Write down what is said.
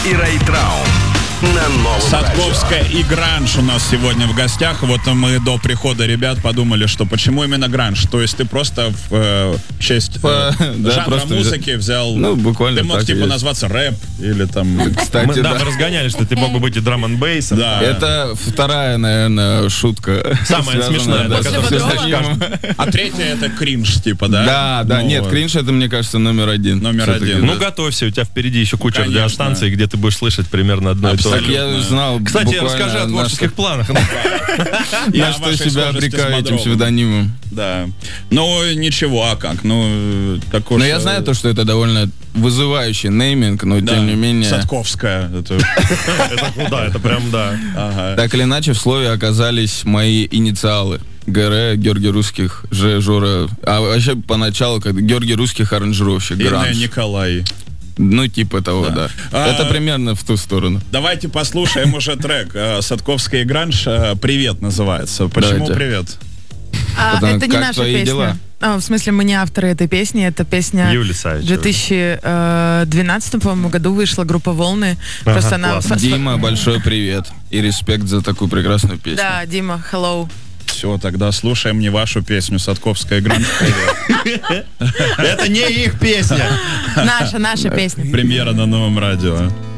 и Райтрау на новом Садковская и гранж у нас сегодня в гостях. Вот мы до прихода ребят подумали, что почему именно гранж? То есть ты просто в честь жанра музыки взял... Ну, буквально ты мог так типа есть. назваться рэп или там... Кстати, Мы да. разгоняли, что ты мог бы быть и драм-н-бейс. Да. Это вторая, наверное, шутка. Самая связанная, смешная, да, да, с которую псевдонимом. А третья это кринж, типа, да? Да, Ну, нет, кринж это, мне кажется, номер один. Номер Всё-таки, один. да. Ну, готовься, у тебя впереди еще куча Конечно. радиостанций, где ты будешь слышать примерно одно и то Так же. я знал Кстати, буквально расскажи о творческих планах. И на о что вашей себя схожести с обрекаю этим Бодровым. псевдонимом. Да. Ну, ничего, а как? Ну, так уж... Но я знаю то, что это довольно вызывающий нейминг, но да, тем не менее... Садковская. Это... Это, да, это прям, да. Ага. Так или иначе, в слове оказались мои инициалы. ГР, Георгий Русских, Ж, Жора. А вообще поначалу, как Георгий Русских аранжировщик, Инна гранж. Николай. Ну, типа того, да. Это примерно в ту сторону. Давайте послушаем уже трек Садковская и гранж. «Привет» называется. Почему Давайте. «Привет»? Потому Это не как наша твои песня. дела? В смысле, мы не авторы этой песни. Это песня Юли в Савичева. 2012, по-моему, году вышла группа «Волны». Просто она... классно. Дима, большой привет. И респект за такую прекрасную песню. Да, Дима, hello. Все, тогда слушаем не вашу песню «Садковская и гранж». «Привет». Это не их песня. Наша песня. Премьера на новом радио.